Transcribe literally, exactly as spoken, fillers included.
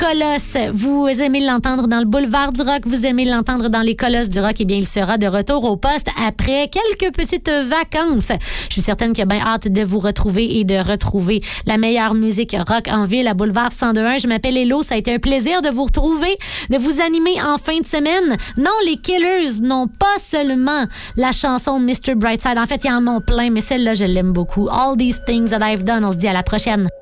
Colosse. Vous aimez l'entendre dans le boulevard du rock, vous aimez l'entendre dans les colosses du rock, eh bien, il sera de retour au poste après quelques petites vacances. Je suis certaine qu'il a bien hâte de vous retrouver et de retrouver la meilleure musique rock en ville à Boulevard cent deux point un. Je m'appelle Hello, ça a été un plaisir de vous retrouver, de vous animer en fin de semaine. Non, les Killers n'ont pas seulement la chanson mister Brightside. En fait, ils en ont plein, mais celle-là, je l'aime beaucoup. All These Things That I've Done. On se dit à la prochaine.